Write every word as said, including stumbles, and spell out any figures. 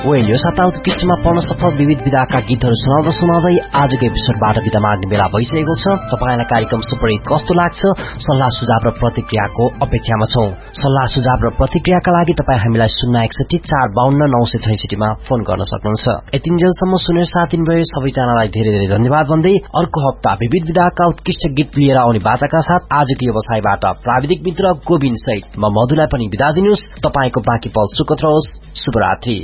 Poem यो साता उत्कृष्टमा पढ्न सफल विविध विधाका गीतहरू सुनाउँदा सुनाउँदै आजको एपिसोडबाट बिदा माग्ने बेला भइसकेको छ। तपाईलाई कार्यक्रम सुपर हिट कस्तो लाग्छ? सल्लाह सुझाव र प्रतिक्रियाको अपेक्षामा छौं। सल्लाह सुझाव र प्रतिक्रियाका लागि तपाईँ हामीलाई शून्य एकसठी चार बाहन्न नौ सय छैसठीमा फोन गर्न सक्नुहुन्छ। यतिन्जेलसम्म सुनेर साथ दिनुभयो सबैजनालाई धेरै धेरै धन्यवाद भन्दै अर्को हप्ता विविध विधाका उत्कृष्ट गीत लिएर आउने बाचाका साथ आजको व्यवसायबाट प्राविधिक मित्र गोविन्द सहित म मधुलाई पनि बिदा दिनुस्। तपाईको बाँकी पल सुखद रहोस्। शुभरात्रि।